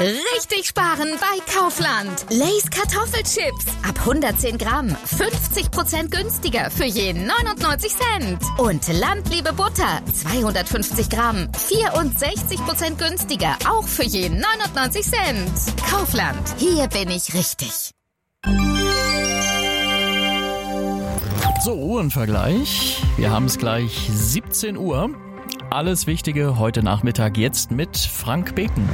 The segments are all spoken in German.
Richtig sparen bei Kaufland. Lay's Kartoffelchips ab 110 Gramm 50% günstiger für je 99 Cent. Und Landliebe Butter 250 Gramm 64% günstiger, auch für je 99 Cent. Kaufland, hier bin ich richtig. So, Uhrenvergleich. Wir haben es gleich 17 Uhr. Alles Wichtige heute Nachmittag jetzt mit Frank Beken.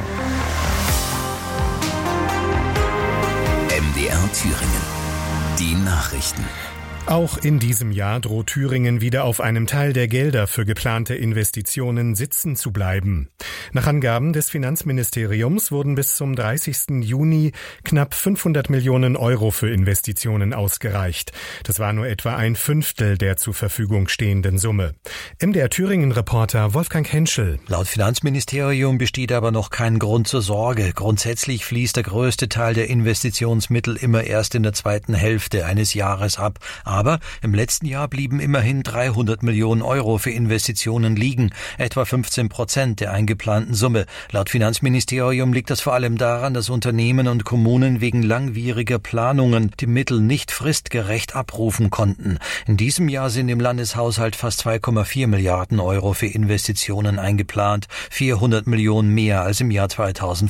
MDR Thüringen. Die Nachrichten. Auch in diesem Jahr droht Thüringen wieder auf einem Teil der Gelder für geplante Investitionen sitzen zu bleiben. Nach Angaben des Finanzministeriums wurden bis zum 30. Juni knapp 500 Millionen Euro für Investitionen ausgereicht. Das war nur etwa ein Fünftel der zur Verfügung stehenden Summe. MDR Thüringen-Reporter Wolfgang Henschel. Laut Finanzministerium besteht aber noch kein Grund zur Sorge. Grundsätzlich fließt der größte Teil der Investitionsmittel immer erst in der zweiten Hälfte eines Jahres ab. Aber im letzten Jahr blieben immerhin 300 Millionen Euro für Investitionen liegen, etwa 15% der eingeplanten Summe. Laut Finanzministerium liegt das vor allem daran, dass Unternehmen und Kommunen wegen langwieriger Planungen die Mittel nicht fristgerecht abrufen konnten. In diesem Jahr sind im Landeshaushalt fast 2,4 Milliarden Euro für Investitionen eingeplant, 400 Millionen mehr als im Jahr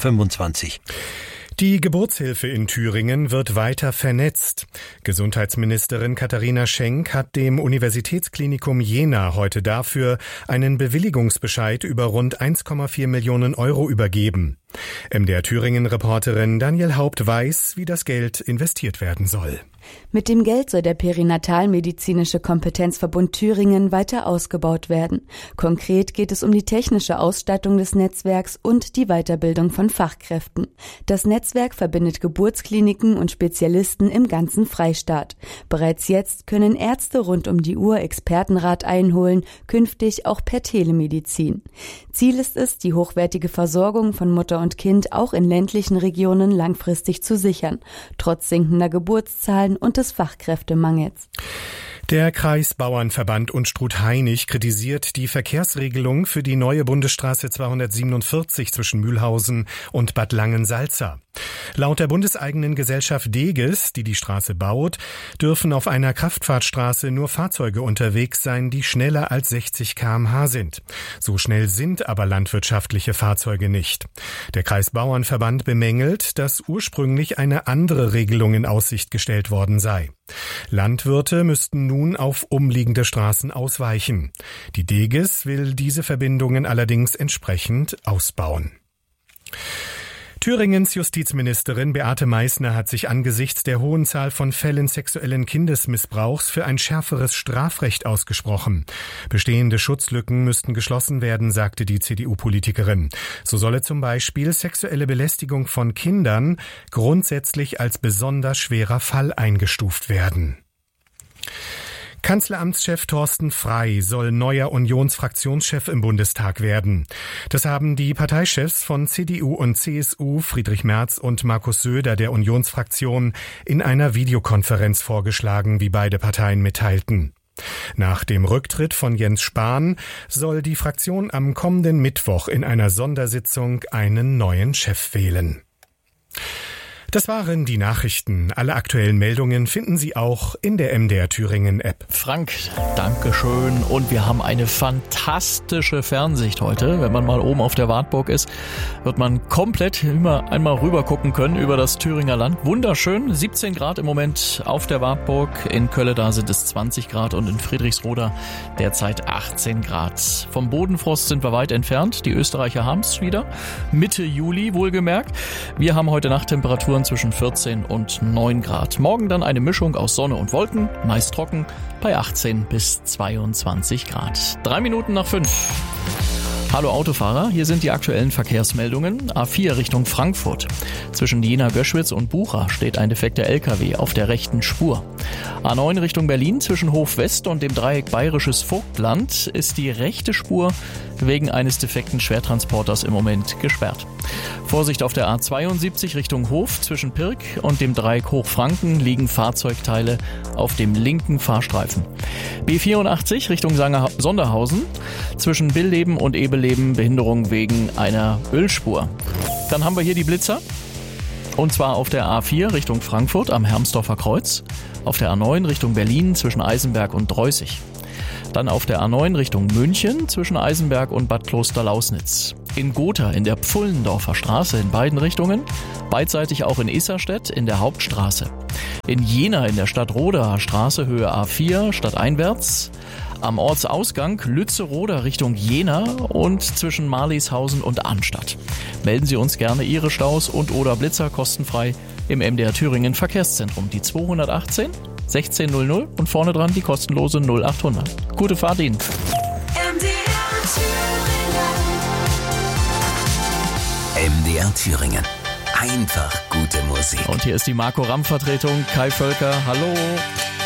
2025. Die Geburtshilfe in Thüringen wird weiter vernetzt. Gesundheitsministerin Katharina Schenk hat dem Universitätsklinikum Jena heute dafür einen Bewilligungsbescheid über rund 1,4 Millionen Euro übergeben. MDR Thüringen-Reporterin Daniel Haupt weiß, wie das Geld investiert werden soll. Mit dem Geld soll der Perinatalmedizinische Kompetenzverbund Thüringen weiter ausgebaut werden. Konkret geht es um die technische Ausstattung des Netzwerks und die Weiterbildung von Fachkräften. Das Netzwerk verbindet Geburtskliniken und Spezialisten im ganzen Freistaat. Bereits jetzt können Ärzte rund um die Uhr Expertenrat einholen, künftig auch per Telemedizin. Ziel ist es, die hochwertige Versorgung von Mutter und Kind auch in ländlichen Regionen langfristig zu sichern, trotz sinkender Geburtszahlen und des Fachkräftemangels. Der Kreisbauernverband Unstrut-Hainich kritisiert die Verkehrsregelung für die neue Bundesstraße 247 zwischen Mühlhausen und Bad Langensalza. Laut der bundeseigenen Gesellschaft Deges, die die Straße baut, dürfen auf einer Kraftfahrtstraße nur Fahrzeuge unterwegs sein, die schneller als 60 km/h sind. So schnell sind aber landwirtschaftliche Fahrzeuge nicht. Der Kreisbauernverband bemängelt, dass ursprünglich eine andere Regelung in Aussicht gestellt worden sei. Landwirte müssten nun auf umliegende Straßen ausweichen. Die Deges will diese Verbindungen allerdings entsprechend ausbauen. Thüringens Justizministerin Beate Meißner hat sich angesichts der hohen Zahl von Fällen sexuellen Kindesmissbrauchs für ein schärferes Strafrecht ausgesprochen. Bestehende Schutzlücken müssten geschlossen werden, sagte die CDU-Politikerin. So solle zum Beispiel sexuelle Belästigung von Kindern grundsätzlich als besonders schwerer Fall eingestuft werden. Kanzleramtschef Thorsten Frey soll neuer Unionsfraktionschef im Bundestag werden. Das haben die Parteichefs von CDU und CSU, Friedrich Merz und Markus Söder der Unionsfraktion, in einer Videokonferenz vorgeschlagen, wie beide Parteien mitteilten. Nach dem Rücktritt von Jens Spahn soll die Fraktion am kommenden Mittwoch in einer Sondersitzung einen neuen Chef wählen. Das waren die Nachrichten. Alle aktuellen Meldungen finden Sie auch in der MDR Thüringen App. Frank, Dankeschön. Und wir haben eine fantastische Fernsicht heute. Wenn man mal oben auf der Wartburg ist, wird man komplett immer einmal rüber gucken können über das Thüringer Land. Wunderschön. 17 Grad im Moment auf der Wartburg. In Kölleda sind es 20 Grad und in Friedrichsroda derzeit 18 Grad. Vom Bodenfrost sind wir weit entfernt. Die Österreicher haben es wieder. Mitte Juli wohlgemerkt. Wir haben heute Nacht Temperaturen zwischen 14 und 9 Grad. Morgen dann eine Mischung aus Sonne und Wolken, meist trocken, bei 18 bis 22 Grad. 3 Minuten nach 5. Hallo Autofahrer, hier sind die aktuellen Verkehrsmeldungen. A4 Richtung Frankfurt. Zwischen Jena-Göschwitz und Bucha steht ein defekter LKW auf der rechten Spur. A9 Richtung Berlin zwischen Hof West und dem Dreieck Bayerisches Vogtland ist die rechte Spur wegen eines defekten Schwertransporters im Moment gesperrt. Vorsicht auf der A72 Richtung Hof. Zwischen Pirk und dem Dreieck Hochfranken liegen Fahrzeugteile auf dem linken Fahrstreifen. B84 Richtung Sonderhausen. Zwischen Billeben und Ebel Doppelleben, Behinderung wegen einer Ölspur. Dann haben wir hier die Blitzer. Und zwar auf der A4 Richtung Frankfurt am Hermsdorfer Kreuz, auf der A9 Richtung Berlin zwischen Eisenberg und Dreußig. Dann auf der A9 Richtung München zwischen Eisenberg und Bad Kloster-Lausnitz. In Gotha in der Pfullendorfer Straße in beiden Richtungen, beidseitig auch in Isarstedt in der Hauptstraße. In Jena in der Stadtroder Straße Höhe A4 stadteinwärts. Am Ortsausgang Lützeroda Richtung Jena und zwischen Marlieshausen und Arnstadt. Melden Sie uns gerne Ihre Staus und oder Blitzer kostenfrei im MDR Thüringen Verkehrszentrum. Die 218 1600 und vorne dran die kostenlose 0800. Gute Fahrt Ihnen. MDR Thüringen. Einfach gute Musik. Und hier ist die Marco Ramm Vertretung. Kai Völker, hallo.